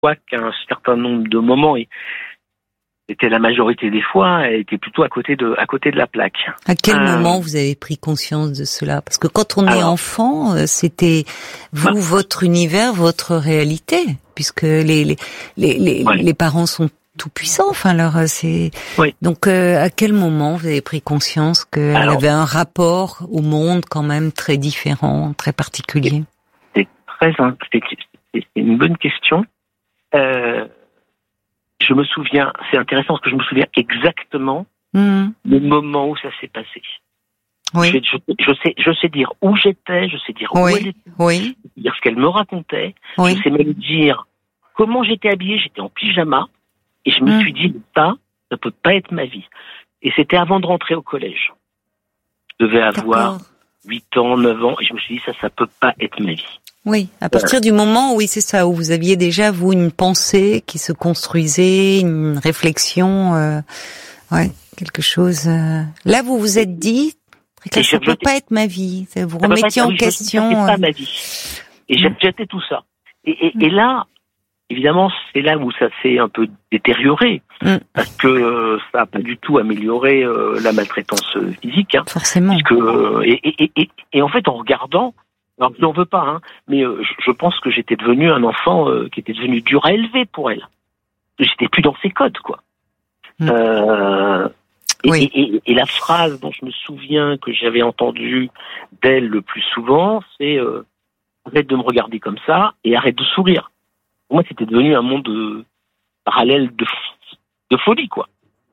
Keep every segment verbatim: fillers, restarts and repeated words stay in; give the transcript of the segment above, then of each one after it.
quoi qu'un certain nombre de moments, et c'était la majorité des fois, elle était plutôt à côté de, à côté de la plaque. À quel euh, moment vous avez pris conscience de cela? Parce que quand on alors, est enfant, c'était vous, bah, votre univers, votre réalité, puisque les les les les, ouais. les parents sont tout puissants. Enfin, alors c'est oui. Donc euh, à quel moment vous avez pris conscience qu'elle alors, avait un rapport au monde quand même très différent, très particulier? C'est très c'est, c'est une bonne question. Euh, Je me souviens, c'est intéressant parce que je me souviens exactement mmh. le moment où ça s'est passé. Oui. Je, je, je sais, je sais dire où j'étais, je sais dire oui. où elle était, oui. je sais dire ce qu'elle me racontait, oui. je sais même dire comment j'étais habillée, j'étais en pyjama, et je me mmh. suis dit, ça, ça peut pas être ma vie. Et c'était avant de rentrer au collège. Je devais avoir huit ans, neuf ans, et je me suis dit, ça, ça peut pas être ma vie. Oui, à partir ouais. du moment, oui, c'est ça, où vous aviez déjà, vous, une pensée qui se construisait, une réflexion, euh, ouais, quelque chose... Euh... Là, vous vous êtes dit, que ça ne peut pas être ma vie, vous ça remettiez en oui, question... Ça, c'est pas ma vie. Et mmh. j'étais tout ça. Et, et, mmh. et là, évidemment, c'est là où ça s'est un peu détérioré, mmh. parce que euh, ça n'a pas du tout amélioré euh, la maltraitance physique. Hein, forcément. Puisque, euh, et, et, et, et en fait, en regardant... Alors, je n'en veux pas, hein, mais euh, je, je pense que j'étais devenu un enfant euh, qui était devenu dur à élever pour elle. J'étais plus dans ses codes, quoi. Mmh. Euh, et, oui. et, et, et la phrase dont je me souviens que j'avais entendue d'elle le plus souvent, c'est euh, « arrête de me regarder comme ça et arrête de sourire ». Pour moi, c'était devenu un monde euh, parallèle de, de folie, quoi.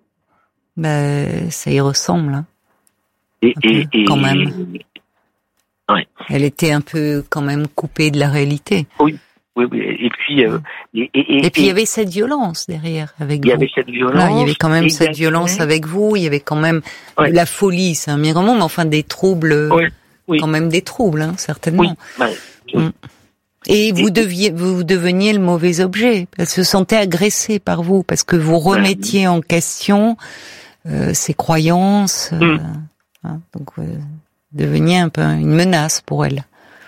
Ben, ça y ressemble, hein. Et, et, et, quand même. Et, Ouais. Elle était un peu quand même coupée de la réalité. Oui, oui, oui. Et puis, euh, et, et, et, et puis il y avait cette violence derrière avec il vous. Il y avait cette violence. Là, il y avait quand même cette violence avec vous. Il y avait quand même ouais. la folie, c'est un miroir, mais enfin des troubles, oui. Oui. quand même des troubles, hein, certainement. Oui. Ouais. Mmh. Et vous deviez, vous deveniez le mauvais objet. Elle se sentait agressée par vous parce que vous remettiez ouais. en question euh, ses croyances. Mmh. Euh, hein, donc. Euh, devenir un peu une menace pour elle.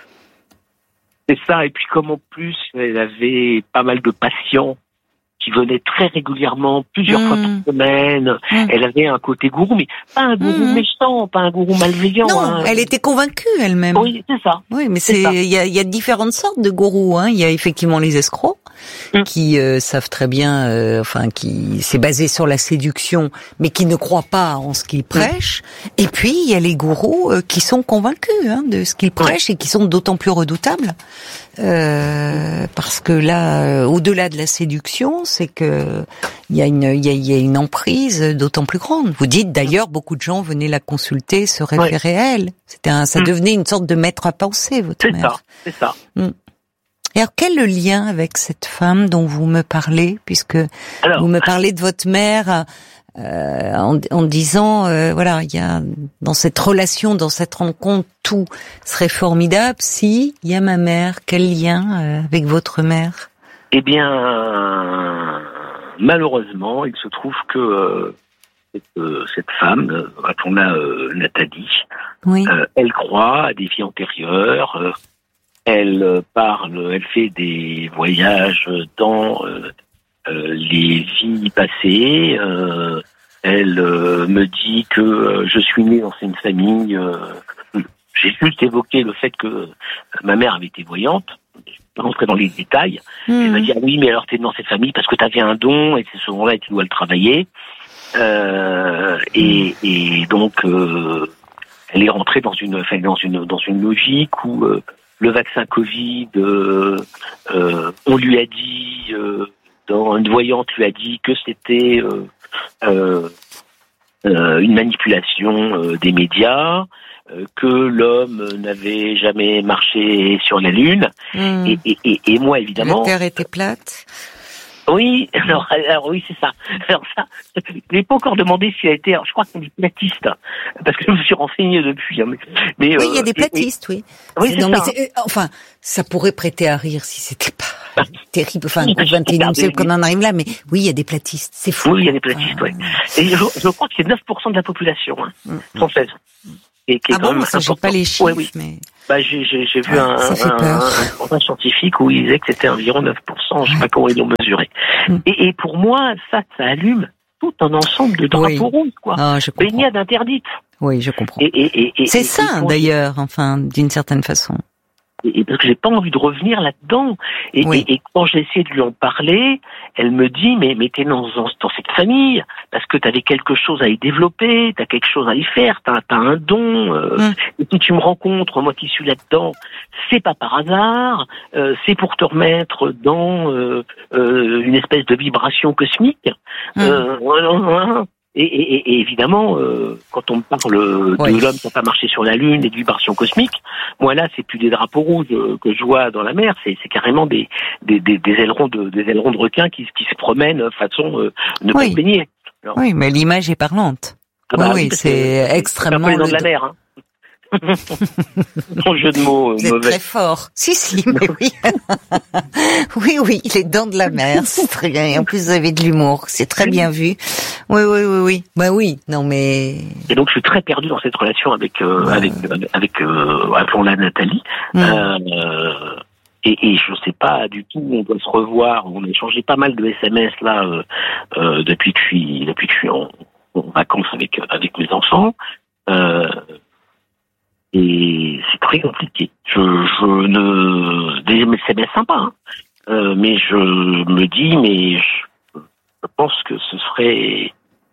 C'est ça, et puis comme en plus, elle avait pas mal de patients qui venaient très régulièrement, plusieurs mmh. fois par semaine. Mmh. Elle avait un côté gourou, mais pas un gourou mmh. méchant, pas un gourou malveillant. Non, hein. Elle était convaincue elle-même. Oui, c'est ça. Oui, mais c'est il y a, y a différentes sortes de gourous. Hein. Il y a effectivement les escrocs. Mmh. qui euh, savent très bien, euh, enfin, qui c'est basé sur la séduction, mais qui ne croient pas en ce qu'ils prêchent. Mmh. Et puis il y a les gourous euh, qui sont convaincus hein, de ce qu'ils prêchent ouais. et qui sont d'autant plus redoutables euh, parce que là, euh, au-delà de la séduction, c'est que il y a une, il y a, y a une emprise d'autant plus grande. Vous dites d'ailleurs, beaucoup de gens venaient la consulter, se référer ouais. à elle. C'était un, ça mmh. devenait une sorte de maître à penser, votre c'est mère. Ça, c'est ça. Mmh. Et alors, quel est le lien avec cette femme dont vous me parlez, puisque alors, vous me parlez de votre mère euh, en, en disant, euh, voilà, il y a dans cette relation, dans cette rencontre, tout serait formidable si il y a ma mère. Quel lien euh, avec votre mère? Eh bien, malheureusement, il se trouve que euh, cette, euh, cette femme, euh, appelons-la euh, Nathalie, oui. euh, elle croit à des vies antérieures. Euh, Elle parle, elle fait des voyages dans euh, euh, les vies passées. Euh, elle euh, me dit que euh, je suis né dans une famille. Euh, j'ai juste évoqué le fait que ma mère avait été voyante. Je vais pas rentrer dans les détails. Mmh. Elle m'a dit ah oui, mais alors t'es dans cette famille parce que t'avais un don et c'est ce don-là et tu dois le travailler. Euh, et, et donc euh, elle est rentrée dans une, enfin, dans une dans une logique où euh, le vaccin Covid, euh, euh, on lui a dit, euh, dans, une voyante lui a dit que c'était euh, euh, euh, une manipulation euh, des médias, euh, que l'homme n'avait jamais marché sur la Lune. Mmh. Et, et, et, et moi, évidemment... La Terre était plate. Oui, alors, alors oui, c'est ça. Alors ça, je n'ai pas encore demandé si elle était, alors, je crois qu'on dit platiste, parce que je me suis renseigné depuis. Hein, mais, mais, oui, il y a euh, des platistes, et, oui. Oui, c'est non, ça. Mais c'est, enfin, ça pourrait prêter à rire si c'était pas terrible, enfin, au vingt et unième siècle qu'on en arrive là, mais oui, il y a des platistes, c'est fou. Oui, il y a des platistes, oui. Et je, je crois que c'est neuf pour cent de la population hein, mm. française. Et qui est ah bon, ça, j'ai pas les chiffres, ouais, oui. mais... Bah, j'ai, j'ai, j'ai vu ouais, un, un, un, un scientifique où il disait que c'était environ neuf pour cent, je sais pas comment ils l'ont mesuré. Mm. Et, et pour moi, ça, ça allume tout un ensemble de drapeaux oui. rouges, quoi. Ah, je comprends. Baignade interdite. Oui, je comprends. Et, et, et, et, c'est et, ça, et, d'ailleurs, enfin, d'une certaine façon. Et, et parce que j'ai pas envie de revenir là-dedans. Et, oui. et, et quand j'ai essayé de lui en parler, elle me dit, mais, mais t'es dans, dans, dans cette famille, parce que t'avais quelque chose à y développer, t'as quelque chose à y faire, t'as, t'as un don, euh, mm. et puis tu me rencontres, moi qui suis là-dedans, c'est pas par hasard, euh, c'est pour te remettre dans euh, euh, une espèce de vibration cosmique. Mm. Euh, Et, et, et évidemment, euh, quand on me parle de oui. l'homme qui n'a pas marché sur la Lune et de vibrations cosmiques, moi là, c'est plus des drapeaux rouges que je vois dans la mer, c'est, c'est carrément des, des, des, des ailerons de, des ailerons de requins qui, qui se promènent façon euh, ne oui. pas se baigner. Alors, oui, mais l'image est parlante. Ah bah, oui, oui c'est, c'est extrêmement. C'est un peu les dents de la mer, hein. Mon jeu de mots. Vous êtes très fort. Si, si, mais oui. oui, oui, les dents de la mer, c'est très bien. Et en plus, vous avez de l'humour, c'est très bien vu. Oui, oui, oui, oui. Bah oui, non mais. Et donc, je suis très perdu dans cette relation avec, euh, ouais. avec, avec, euh, appelons-la Nathalie. Mm. Euh, et, et je sais pas du tout où on doit se revoir. On a échangé pas mal de S M S là euh, euh, depuis que je suis, depuis que je suis en, en vacances avec avec mes enfants. Euh, Et c'est très compliqué. Je, je ne, des S M S sympas, hein. Euh, mais je me dis, mais je, je pense que ce serait,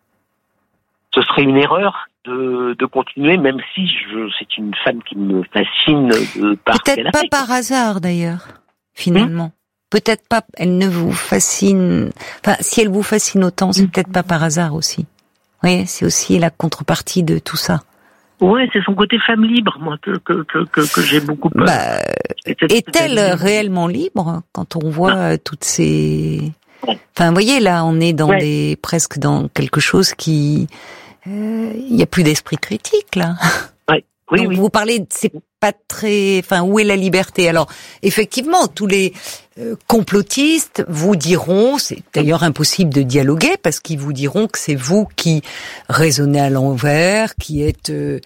ce serait une erreur de, de continuer, même si je, c'est une femme qui me fascine de par Peut-être qu'elle a pas fait. Par hasard d'ailleurs, finalement. Hum? Peut-être pas, elle ne vous fascine, enfin, si elle vous fascine autant, c'est hum. peut-être pas par hasard aussi. Vous voyez, c'est aussi la contrepartie de tout ça. Ouais, c'est son côté femme libre, moi, que que que que, que j'ai beaucoup peur. Bah, est-elle réellement libre quand on voit ah. toutes ces... Enfin, vous voyez, là, on est dans ouais. des presque dans quelque chose qui... Il euh, y a plus d'esprit critique, là. Ouais. Oui, Donc, oui. vous parlez, de, c'est pas très... Enfin, où est la liberté? Alors, effectivement, tous les euh, complotistes vous diront, c'est d'ailleurs impossible de dialoguer, parce qu'ils vous diront que c'est vous qui raisonnez à l'envers, qui êtes euh,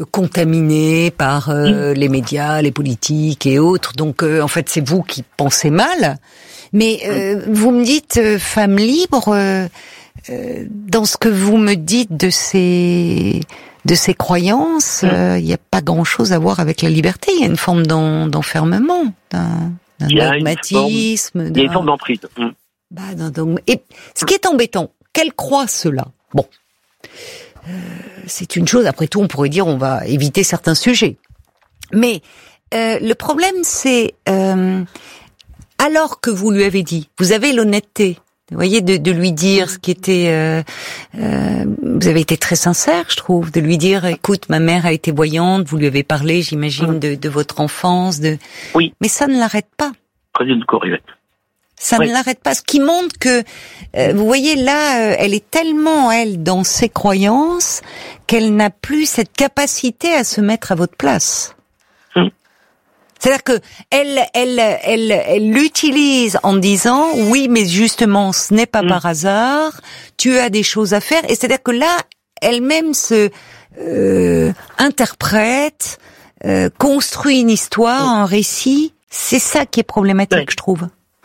contaminé par euh, les médias, les politiques et autres. Donc, euh, en fait, c'est vous qui pensez mal. Mais euh, vous me dites, euh, femme libre, euh, euh, dans ce que vous me dites de ces... de ces croyances, il mmh. n'y euh, a pas grand-chose à voir avec la liberté. Il y a une forme d'en, d'enfermement, d'un, d'un dogmatisme. Il y a une forme d'emprise. Mmh. Bah, d'un dogme. Et ce qui est embêtant, qu'elle croit cela. Bon, euh, c'est une chose. Après tout, on pourrait dire on va éviter certains sujets. Mais euh, le problème, c'est euh, alors que vous lui avez dit, vous avez l'honnêteté. Vous voyez, de, de lui dire ce qui était... Euh, euh, vous avez été très sincère, je trouve, de lui dire, écoute, ma mère a été voyante, vous lui avez parlé, j'imagine, de, de votre enfance. De... Oui. Mais ça ne l'arrête pas. Correct. Ça oui. ne l'arrête pas. Ce qui montre que, euh, vous voyez, là, euh, elle est tellement, elle, dans ses croyances, qu'elle n'a plus cette capacité à se mettre à votre place. C'est-à-dire que elle, elle, elle, elle l'utilise en disant oui, mais justement, ce n'est pas mmh. par hasard. Tu as des choses à faire. Et c'est-à-dire que là, elle-même se euh, interprète, euh, construit une histoire, mmh. un récit. C'est ça qui est problématique, oui. je trouve.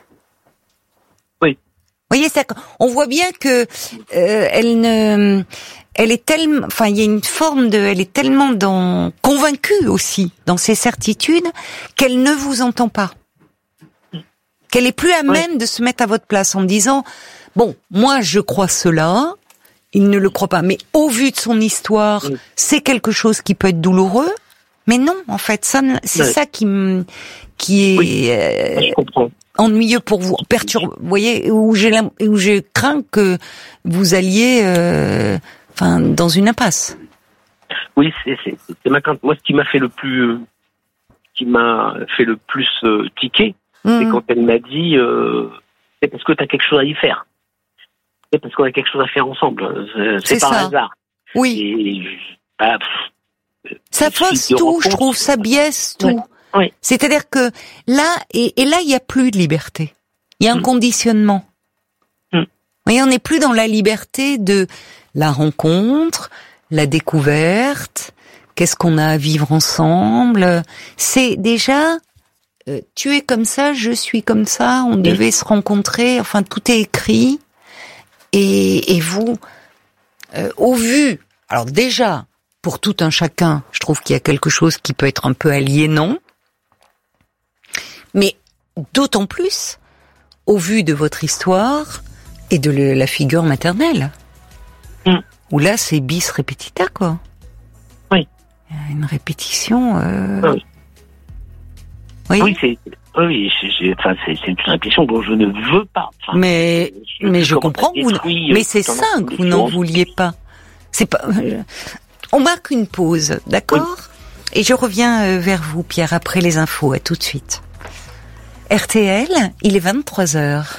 Oui. Vous voyez, ça, on voit bien que euh, elle ne. Elle est tellement, enfin, il y a une forme de, elle est tellement dans, convaincue aussi dans ses certitudes qu'elle ne vous entend pas. Qu'elle est plus à même ouais. de se mettre à votre place en disant, bon, moi je crois cela, il ne le croit pas, mais au vu de son histoire, oui. c'est quelque chose qui peut être douloureux, mais non, en fait, ça, c'est ouais. ça qui, qui est, oui. euh, je comprends. ennuyeux pour vous, perturbe, vous voyez, où j'ai, où je crains que vous alliez, euh, Enfin, dans une impasse. Oui, c'est, c'est, c'est ma crainte. Moi, ce qui m'a fait le plus, qui m'a fait le plus euh, tiquer, mmh. c'est quand elle m'a dit, euh, c'est parce que tu as quelque chose à y faire. C'est parce qu'on a quelque chose à faire ensemble. C'est, c'est, c'est par ça. hasard. Oui. Et, bah, pff, ça fausse tout, rencontre. Je trouve, ça biaise tout. Oui. Oui. C'est-à-dire que là, et, et là, il n'y a plus de liberté. Il y a un mmh. conditionnement. Mmh. Vous voyez, on n'est plus dans la liberté de la rencontre, la découverte, qu'est-ce qu'on a à vivre ensemble. C'est déjà, euh, tu es comme ça, je suis comme ça, on devait se rencontrer, enfin tout est écrit. Et, et vous, euh, au vu, alors déjà, pour tout un chacun, je trouve qu'il y a quelque chose qui peut être un peu aliénant, mais d'autant plus au vu de votre histoire et de le, la figure maternelle, mm. où là c'est bis repetita, quoi. Oui. Il y a une répétition. Euh... Oui. Oui, oui c'est... Oui, j'ai, enfin, c'est, c'est une répétition dont je ne veux pas. Enfin, mais je, mais je comprends. Vous, mais c'est ça que vous n'en vouliez pas. C'est pas. On marque une pause, d'accord ? Oui. Et je reviens vers vous, Pierre, après les infos. À tout de suite. R T L, il est vingt-trois heures.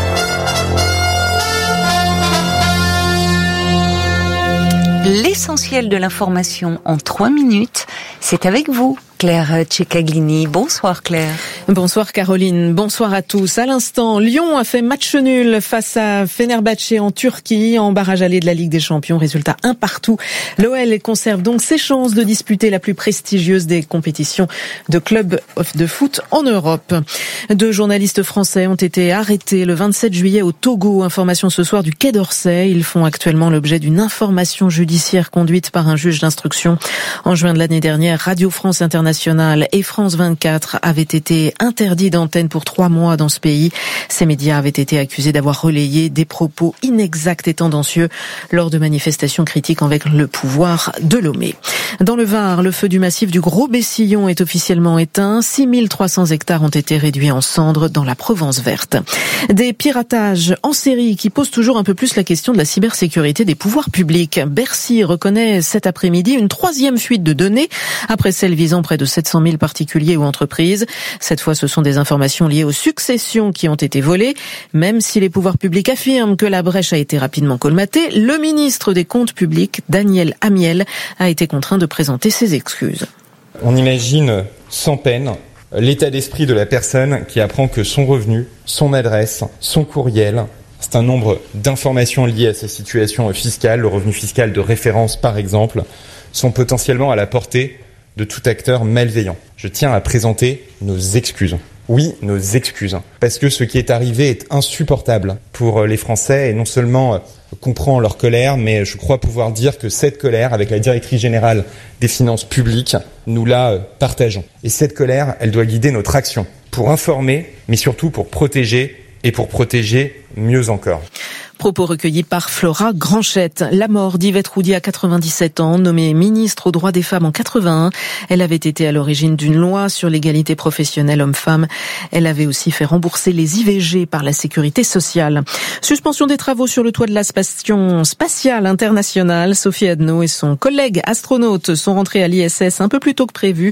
L'essentiel de l'information en trois minutes, c'est avec vous, Claire Tchekaglini. Bonsoir Claire. Bonsoir Caroline, bonsoir à tous. À l'instant, Lyon a fait match nul face à Fenerbahçe en Turquie, en barrage aller de la Ligue des Champions. Résultat un partout. L'O L conserve donc ses chances de disputer la plus prestigieuse des compétitions de clubs de foot en Europe. Deux journalistes français ont été arrêtés le vingt-sept juillet au Togo. Information ce soir du Quai d'Orsay. Ils font actuellement l'objet d'une information judiciaire conduite par un juge d'instruction. En juin de l'année dernière, Radio France Internationale et France vingt-quatre avaient été interdits d'antenne pour trois mois dans ce pays. Ces médias avaient été accusés d'avoir relayé des propos inexacts et tendancieux lors de manifestations critiques avec le pouvoir de Lomé. Dans le Var, le feu du massif du Gros Bessillon est officiellement éteint. six mille trois cents hectares ont été réduits en cendres dans la Provence verte. Des piratages en série qui posent toujours un peu plus la question de la cybersécurité des pouvoirs publics. Bercy reconnaît cet après-midi une troisième fuite de données après celle visant près de sept cent mille particuliers ou entreprises. Cette fois, ce sont des informations liées aux successions qui ont été volées. Même si les pouvoirs publics affirment que la brèche a été rapidement colmatée, le ministre des Comptes publics, Daniel Amiel, a été contraint de présenter ses excuses. On imagine sans peine l'état d'esprit de la personne qui apprend que son revenu, son adresse, son courriel, c'est un nombre d'informations liées à sa situation fiscale, le revenu fiscal de référence par exemple, sont potentiellement à la portée de tout acteur malveillant. Je tiens à présenter nos excuses. Oui, nos excuses. Parce que ce qui est arrivé est insupportable pour les Français et non seulement comprend leur colère, mais je crois pouvoir dire que cette colère, avec la directrice générale des finances publiques, nous la partageons. Et cette colère, elle doit guider notre action pour informer, mais surtout pour protéger et pour protéger mieux encore. Propos recueillis par Flora Granchette. La mort d'Yvette Roudy à quatre-vingt-dix-sept ans, nommée ministre aux droits des femmes en quatre-vingt-un. Elle avait été à l'origine d'une loi sur l'égalité professionnelle homme-femme. Elle avait aussi fait rembourser les I V G par la sécurité sociale. Suspension des travaux sur le toit de la station spatiale internationale. Sophie Adno et son collègue astronaute sont rentrés à l'I S S un peu plus tôt que prévu.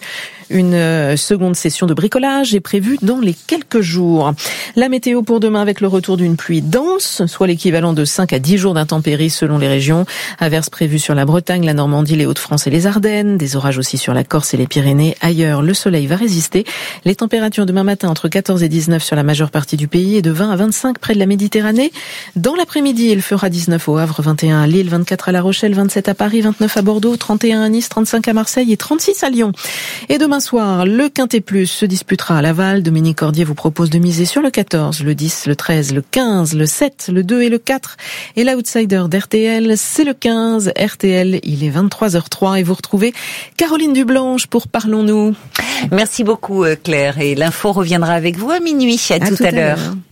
Une seconde session de bricolage est prévue dans les quelques jours. La météo pour demain avec le retour d'une pluie dense, soit l'équivalent de cinq à dix jours d'intempéries selon les régions. Averses prévues sur la Bretagne, la Normandie, les Hauts-de-France et les Ardennes. Des orages aussi sur la Corse et les Pyrénées. Ailleurs, le soleil va résister. Les températures demain matin entre quatorze et dix-neuf sur la majeure partie du pays et de vingt à vingt-cinq près de la Méditerranée. Dans l'après-midi, il fera dix-neuf au Havre, vingt et un à Lille, vingt-quatre à La Rochelle, vingt-sept à Paris, vingt-neuf à Bordeaux, trente et un à Nice, trente-cinq à Marseille et trente-six à Lyon. Et demain soir, le Quintet Plus se disputera à Laval. Dominique Cordier vous propose de miser sur le quatorze, le dix, le treize, le quinze, le sept, le deux et le quatre. Et l'outsider d'R T L, c'est le quinze. R T L, il est vingt-trois heures trois et vous retrouvez Caroline Dublanche pour Parlons-nous. Merci beaucoup Claire et l'info reviendra avec vous à minuit. À, à tout, tout à l'heure. l'heure.